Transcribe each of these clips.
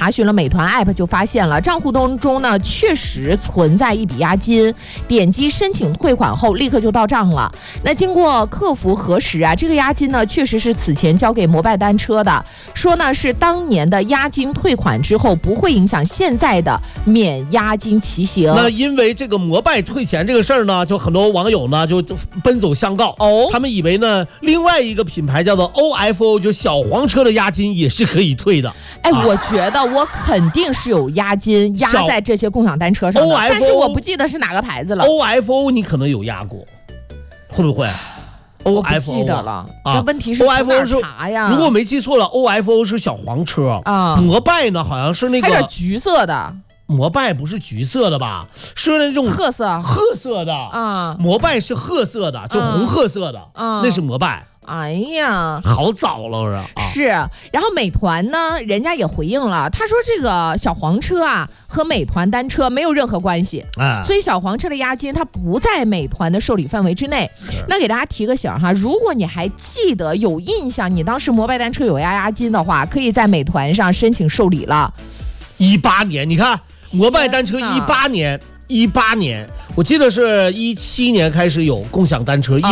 查询了美团 App， 就发现了账户当中呢确实存在一笔押金，点击申请退款后立刻就到账了。那经过客服核实啊，这个押金呢确实是此前交给摩拜单车的，说呢是当年的押金退款之后不会影响现在的免押金期刑。 那因为这个摩拜退钱这个事儿呢，就很多网友呢就奔走相告，他们以为呢另外一个品牌叫做 OFO， 就小黄车的押金也是可以退的。 我觉得我肯定是有押金压在这些共享单车上的，但是我不记得是哪个牌子了。 OFO 你可能有压过，会不会？ 我不记得了这问题是 OFO 是查呀？ 如果我没记错了 ，OFO 是小黄车啊，摩拜呢好像是那个还有橘色的。 摩拜不是橘色的吧？是那种褐色的啊。摩拜是褐色的，就红褐色的，那是摩拜。 哎呀， 好早了是。然后美团呢，人家也回应了，他说这个小黄车啊和美团单车没有任何关系，所以小黄车的押金它不在美团的受理范围之内。那给大家提个醒哈，如果你还记得有印象，你当时摩拜单车有押金的话，可以在美团上申请受理了。 18年，你看摩拜单车18年，我记得是17年开始有共享单车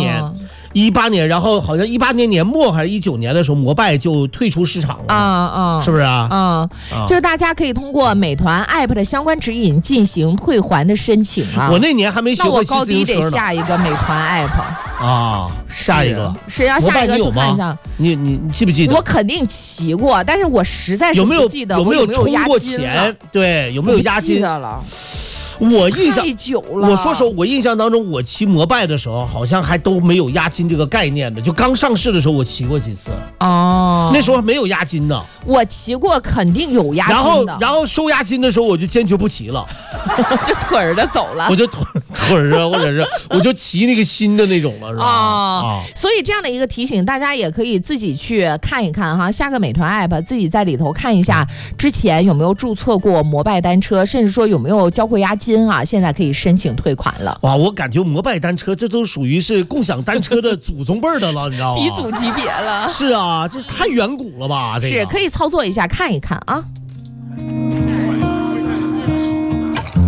，18年，然后好像18年年末还是19年的时候，摩拜就退出市场了，是不是啊？ 就是大家可以通过美团 App 的相关指引进行退还的申请啊。 我那年还没学会骑自行车呢。 那我高低得下一个美团 App 啊，下一个是要下一个去看一下。 你记不记得？ 我肯定骑过，但是我实在是不记得有没有充过钱？ 对，有没有押金？ 我印象太久了。 我说实话，我印象当中，我骑摩拜的时候，好像还都没有押金这个概念的。就刚上市的时候，我骑过几次。那时候没有押金呢。 我骑过，肯定有押金的。 然后收押金的时候，我就坚决不骑了， 就腿着走了。 我就腿着，或者是我就骑那个新的那种了，是吧？ 所以这样的一个提醒，大家也可以自己去看一看哈，下个美团 App， 自己在里头看一下之前有没有注册过摩拜单车，甚至说有没有交过押金。现在可以申请退款了。 哇，我感觉摩拜单车这都属于是共享单车的祖宗辈的了，你知道吗？ 鼻祖级别了。 是啊，这太远古了吧？ 是可以操作一下看一看啊。